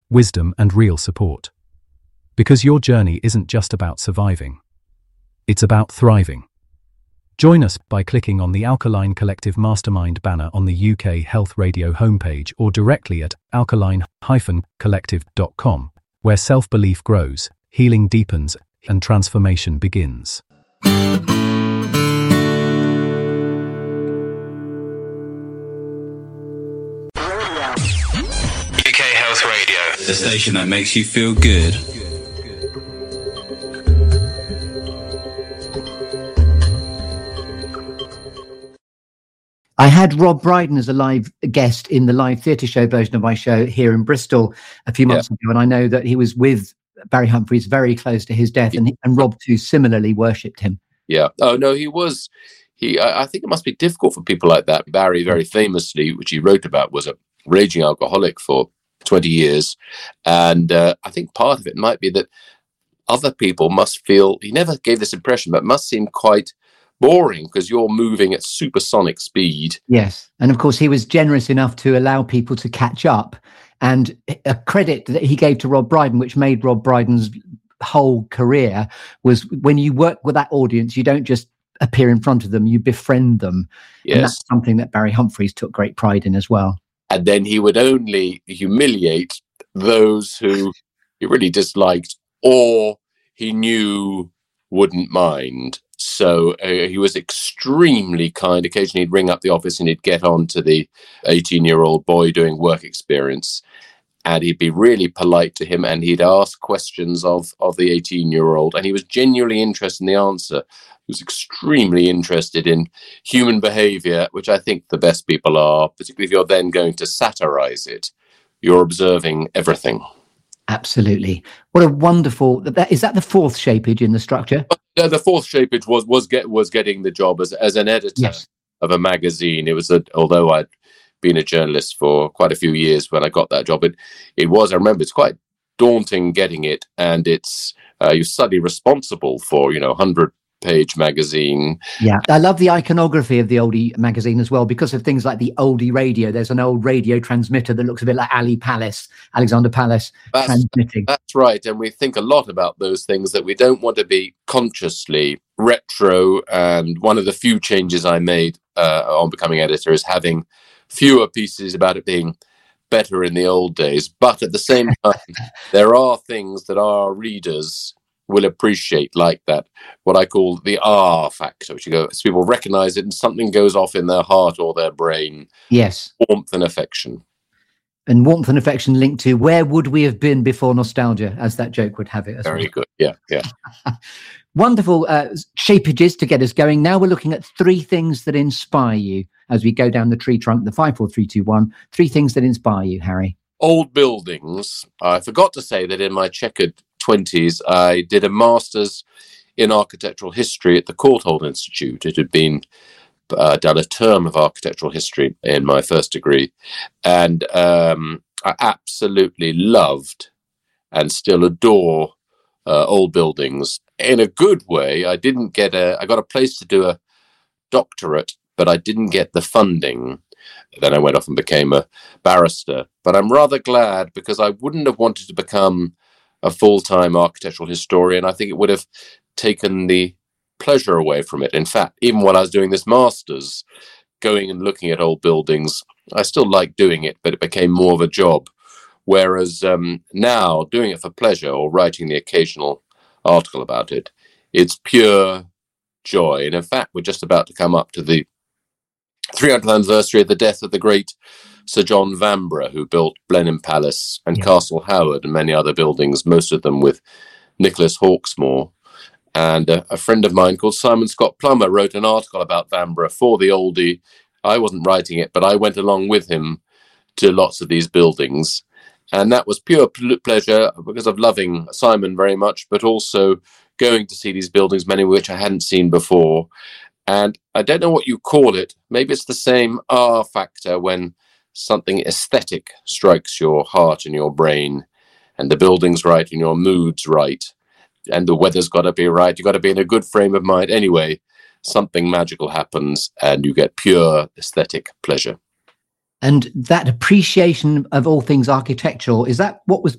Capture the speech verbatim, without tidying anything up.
wisdom, and real support. Because your journey isn't just about surviving. It's about thriving. Join us by clicking on the Alkaline Collective Mastermind banner on the U K Health Radio homepage or directly at alkaline dash collective dot com, where self-belief grows, healing deepens, and transformation begins. U K Health Radio, the station that makes you feel good. I had Rob Brydon as a live guest in the live theatre show version of my show here in Bristol a few months yeah. ago, and I know that he was with Barry Humphries very close to his death, and, and Rob too similarly worshipped him. Yeah. Oh no, he was. He. I, I think it must be difficult for people like that. Barry, very famously, which he wrote about, was a raging alcoholic for twenty years, and uh, I think part of it might be that other people must feel. He never gave this impression, but it must seem quite boring because you're moving at supersonic speed. Yes. And of course, he was generous enough to allow people to catch up. And a credit that he gave to Rob Brydon, which made Rob Brydon's whole career, was when you work with that audience, you don't just appear in front of them, you befriend them. Yes. And that's something that Barry Humphries took great pride in as well. And then he would only humiliate those who he really disliked or he knew wouldn't mind. So uh, he was extremely kind. Occasionally he'd ring up the office and he'd get on to the eighteen-year-old boy doing work experience, and he'd be really polite to him, and he'd ask questions of, of the eighteen-year-old, and he was genuinely interested in the answer. He was extremely interested in human behavior, which I think the best people are, particularly if you're then going to satirize it. You're observing everything. Absolutely. What a wonderful, that, is that the fourth shapage in the structure? No, the fourth shapage was was get was getting the job as as an editor yes. of a magazine. It was a, although I'd been a journalist for quite a few years when I got that job, it it was, I remember, it's quite daunting getting it, and it's uh, you're suddenly responsible for, you know, hundred page magazine. Yeah, I love the iconography of the oldie magazine as well, because of things like the oldie radio. There's an old radio transmitter that looks a bit like Ali Palace, Alexander Palace that's, transmitting. That's right, and we think a lot about those things, that we don't want to be consciously retro. And one of the few changes I made uh, on becoming editor is having fewer pieces about it being better in the old days. But at the same time, there are things that our readers will appreciate, like that, what I call the R factor, which you go, so people recognize it and something goes off in their heart or their brain. Yes. Warmth and affection. And warmth and affection linked to where would we have been before nostalgia, as that joke would have it. As Very well. good. Yeah, yeah. Wonderful uh, shapages to get us going. Now we're looking at three things that inspire you as we go down the tree trunk, the five, four, three, two, one. Three things that inspire you, Harry. Old buildings. I forgot to say that in my checkered twenties, I did a master's in architectural history at the Courtauld Institute. It had been uh, done a term of architectural history in my first degree, and um, I absolutely loved and still adore uh, old buildings. In a good way, I didn't get a. I got a place to do a doctorate, but I didn't get the funding. Then I went off and became a barrister. But I'm rather glad, because I wouldn't have wanted to become a full-time architectural historian. I think it would have taken the pleasure away from it. In fact, even while I was doing this master's, going and looking at old buildings, I still liked doing it, but it became more of a job. Whereas um, now, doing it for pleasure or writing the occasional article about it, it's pure joy. And in fact, we're just about to come up to the three hundredth anniversary of the death of the great Sir John Vanbrugh, who built Blenheim Palace and yeah. Castle Howard and many other buildings, most of them with Nicholas Hawksmoor. And uh, a friend of mine called Simon Scott Plummer wrote an article about Vanbrugh for the Oldie. I wasn't writing it, but I went along with him to lots of these buildings. And that was pure pleasure, because of loving Simon very much, but also going to see these buildings, many of which I hadn't seen before. And I don't know what you call it. Maybe it's the same R factor when something aesthetic strikes your heart and your brain, and the building's right and your mood's right, and the weather's got to be right. You've got to be in a good frame of mind. Anyway, something magical happens and you get pure aesthetic pleasure. And that appreciation of all things architectural, is that what was